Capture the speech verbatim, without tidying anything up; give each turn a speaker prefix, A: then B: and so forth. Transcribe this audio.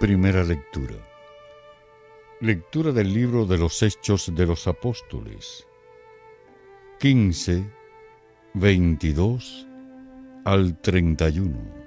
A: Primera lectura. Lectura del libro de los Hechos de los Apóstoles, quince, veintidós al treinta y uno.